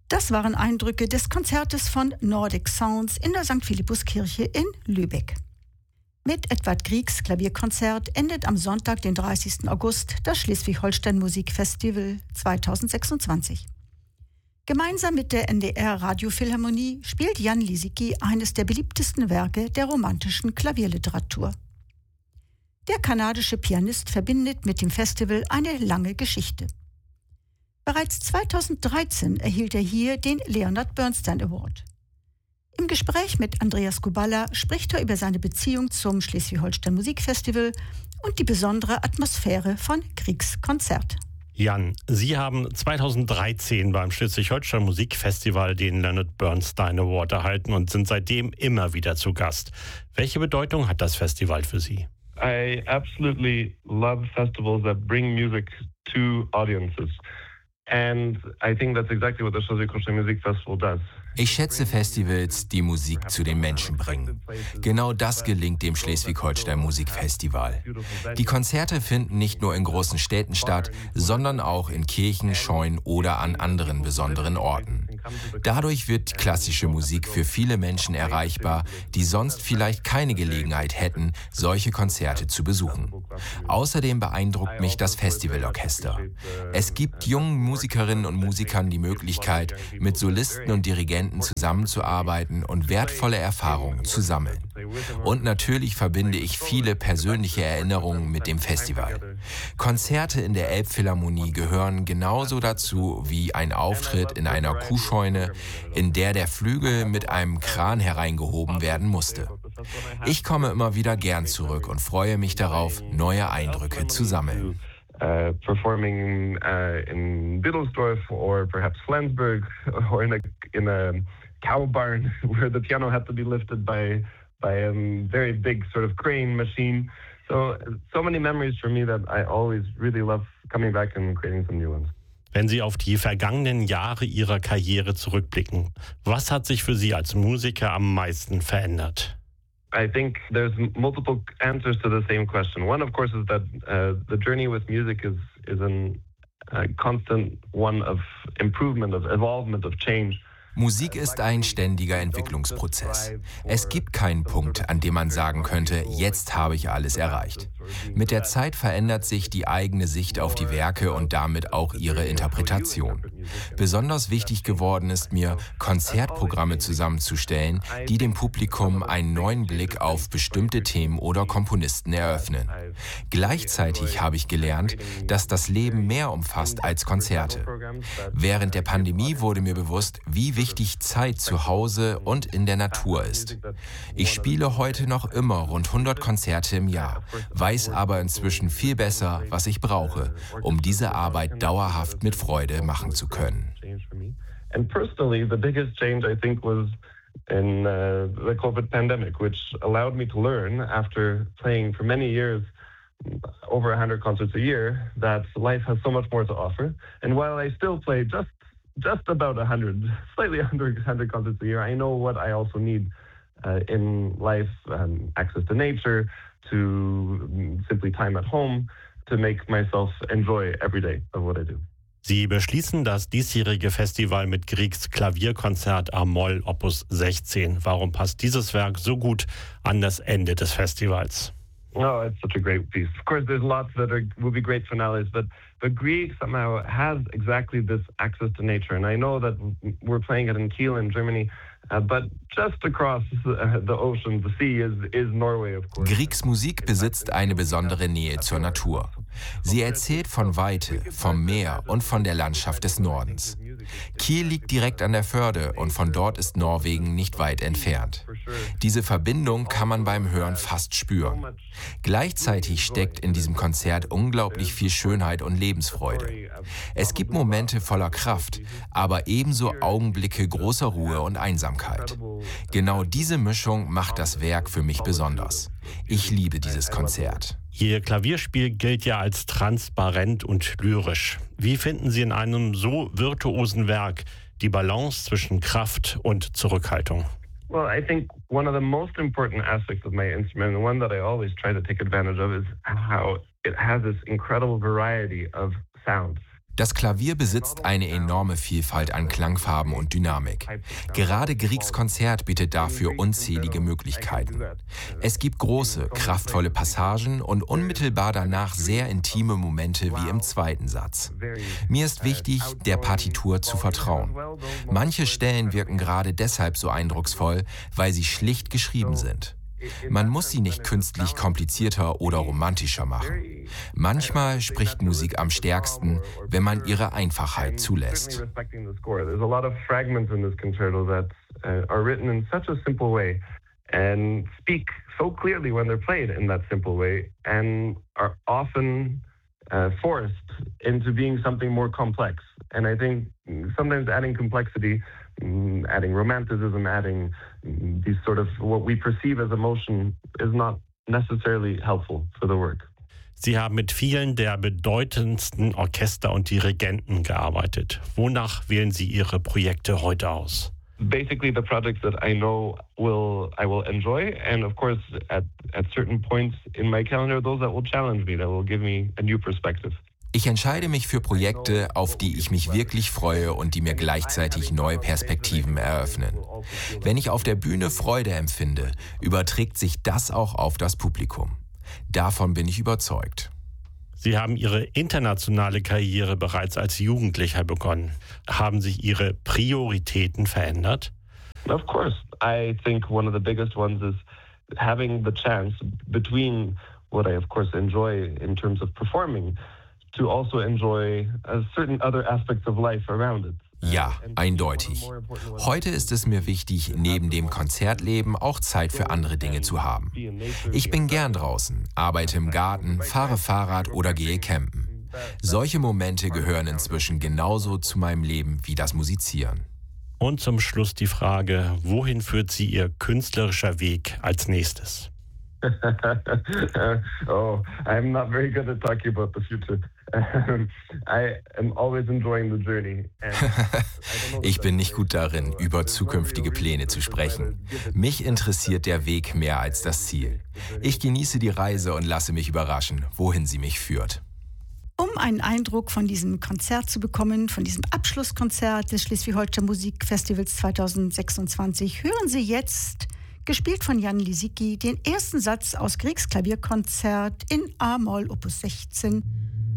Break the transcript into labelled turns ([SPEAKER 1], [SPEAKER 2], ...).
[SPEAKER 1] Das waren Eindrücke des Konzertes von Nordic Sounds in der St. Philippuskirche in Lübeck. Mit Edvard Griegs Klavierkonzert endet am Sonntag, den 30. August, das Schleswig-Holstein Musikfestival 2026. Gemeinsam mit der NDR Radiophilharmonie spielt Jan Lisicki eines der beliebtesten Werke der romantischen Klavierliteratur. Der kanadische Pianist verbindet mit dem Festival eine lange Geschichte. Bereits 2013 erhielt er hier den Leonard Bernstein Award. Im Gespräch mit Andreas Kubala spricht er über seine Beziehung zum Schleswig-Holstein Musikfestival und die besondere Atmosphäre von Griegs Konzert.
[SPEAKER 2] Jan, Sie haben 2013 beim Schleswig-Holstein Musikfestival den Leonard Bernstein Award erhalten und sind seitdem immer wieder zu Gast. Welche Bedeutung hat das Festival für Sie?
[SPEAKER 3] I absolutely love festivals that bring music to audiences. And I think that's exactly what the Schleswig-Holstein Music Festival does.
[SPEAKER 4] Ich schätze Festivals, die Musik zu den Menschen bringen. Genau das gelingt dem Schleswig-Holstein Musikfestival. Die Konzerte finden nicht nur in großen Städten statt, sondern auch in Kirchen, Scheunen oder an anderen besonderen Orten. Dadurch wird klassische Musik für viele Menschen erreichbar, die sonst vielleicht keine Gelegenheit hätten, solche Konzerte zu besuchen. Außerdem beeindruckt mich das Festivalorchester. Es gibt jungen Musikerinnen und Musikern die Möglichkeit, mit Solisten und Dirigenten zusammenzuarbeiten und wertvolle Erfahrungen zu sammeln. Und natürlich verbinde ich viele persönliche Erinnerungen mit dem Festival. Konzerte in der Elbphilharmonie gehören genauso dazu wie ein Auftritt in einer Kuhscheune, in der Flügel mit einem Kran hereingehoben werden musste. Ich komme immer wieder gern zurück und freue mich darauf, neue Eindrücke zu sammeln.
[SPEAKER 3] Performing in Biddlesdorf or perhaps Flensburg or in a cow barn where the piano had to be lifted by a very big sort of crane machine. So many memories for me that I always really love coming back and creating some new ones.
[SPEAKER 2] Wenn Sie auf die vergangenen Jahre Ihrer Karriere zurückblicken, was hat sich für Sie als Musiker am meisten verändert?
[SPEAKER 3] I think there's multiple answers to the same question. One, of course, is that the journey with music is a constant one of improvement, of evolvement, of change.
[SPEAKER 4] Musik ist ein ständiger Entwicklungsprozess. Es gibt keinen Punkt, an dem man sagen könnte, jetzt habe ich alles erreicht. Mit der Zeit verändert sich die eigene Sicht auf die Werke und damit auch ihre Interpretation. Besonders wichtig geworden ist mir, Konzertprogramme zusammenzustellen, die dem Publikum einen neuen Blick auf bestimmte Themen oder Komponisten eröffnen. Gleichzeitig habe ich gelernt, dass das Leben mehr umfasst als Konzerte. Während der Pandemie wurde mir bewusst, wie wichtig Zeit zu Hause und in der Natur ist. Ich spiele heute noch immer rund 100 Konzerte im Jahr, weiß aber inzwischen viel besser, was ich brauche, um diese Arbeit dauerhaft mit Freude machen zu können.
[SPEAKER 3] And personally, the biggest change I think was in the COVID pandemic, which allowed me to learn after playing for many years over 100 concerts a year, that life has so much more to offer. And while I still play just about 100, slightly under 100 concerts a year, I know what I also need in life, access to nature, to simply time at home, to make myself enjoy every day of what I do.
[SPEAKER 2] Sie beschließen das diesjährige Festival mit Griegs Klavierkonzert A-Moll Opus 16. Warum passt dieses Werk so gut an das Ende des Festivals?
[SPEAKER 3] Oh, it's such a great piece. Of course, there's lots that will be great finales, but Grieg somehow has exactly this access to nature. And I know that we're playing it in Kiel in Germany, but just across the ocean, the sea is Norway, of course.
[SPEAKER 4] Griegs Musik besitzt eine besondere Nähe zur Natur. Sie erzählt von Weite, vom Meer und von der Landschaft des Nordens. Kiel liegt direkt an der Förde und von dort ist Norwegen nicht weit entfernt. Diese Verbindung kann man beim Hören fast spüren. Gleichzeitig steckt in diesem Konzert unglaublich viel Schönheit und Lebensfreude. Es gibt Momente voller Kraft, aber ebenso Augenblicke großer Ruhe und Einsamkeit. Genau diese Mischung macht das Werk für mich besonders. Ich liebe dieses Konzert.
[SPEAKER 2] Ihr Klavierspiel gilt ja als transparent und lyrisch. Wie finden Sie in einem so virtuosen Werk die Balance zwischen Kraft und Zurückhaltung?
[SPEAKER 3] Well, I think one of the most important aspects of my instrument, and one that I always try to take advantage of, is how it has this incredible variety of sound.
[SPEAKER 4] Das Klavier besitzt eine enorme Vielfalt an Klangfarben und Dynamik. Gerade Griegs Konzert bietet dafür unzählige Möglichkeiten. Es gibt große, kraftvolle Passagen und unmittelbar danach sehr intime Momente wie im zweiten Satz. Mir ist wichtig, der Partitur zu vertrauen. Manche Stellen wirken gerade deshalb so eindrucksvoll, weil sie schlicht geschrieben sind. Man muss sie nicht künstlich komplizierter oder romantischer machen. Manchmal spricht Musik am stärksten, wenn man ihre Einfachheit zulässt.
[SPEAKER 3] Forced into being something more complex. And I think sometimes adding complexity, adding romanticism, adding these sort of what we perceive as emotion is not necessarily helpful for the work.
[SPEAKER 2] Sie haben mit vielen der bedeutendsten Orchester und Dirigenten gearbeitet. Wonach wählen Sie Ihre Projekte heute aus?
[SPEAKER 3] Basically the projects that I know I will enjoy, and of course at certain points in my calendar those that will challenge me, that will give me a new perspective.
[SPEAKER 4] Ich entscheide mich für Projekte, auf die ich mich wirklich freue und die mir gleichzeitig neue Perspektiven eröffnen. Wenn ich auf der Bühne Freude empfinde, überträgt sich das auch auf das Publikum. Davon bin ich überzeugt.
[SPEAKER 2] Sie haben Ihre internationale Karriere bereits als Jugendlicher begonnen. Haben sich Ihre Prioritäten verändert?
[SPEAKER 3] Of course. I think one of the biggest ones is having the chance between what I of course enjoy in terms of performing to also enjoy certain other aspects of life around it.
[SPEAKER 4] Ja, eindeutig. Heute ist es mir wichtig, neben dem Konzertleben auch Zeit für andere Dinge zu haben. Ich bin gern draußen, arbeite im Garten, fahre Fahrrad oder gehe campen. Solche Momente gehören inzwischen genauso zu meinem Leben wie das Musizieren.
[SPEAKER 2] Und zum Schluss die Frage, wohin führt Sie Ihr künstlerischer Weg als nächstes?
[SPEAKER 3] Oh, I'm not very good at talking about the future. I am always enjoying the journey.
[SPEAKER 4] Ich bin nicht gut darin, über zukünftige Pläne zu sprechen. Mich interessiert der Weg mehr als das Ziel. Ich genieße die Reise und lasse mich überraschen, wohin sie mich führt.
[SPEAKER 1] Um einen Eindruck von diesem Konzert zu bekommen, von diesem Abschlusskonzert des Schleswig-Holstein Musikfestivals 2026, hören Sie jetzt, gespielt von Jan Lisicki, den ersten Satz aus Griegs Klavierkonzert in A-Moll Opus 16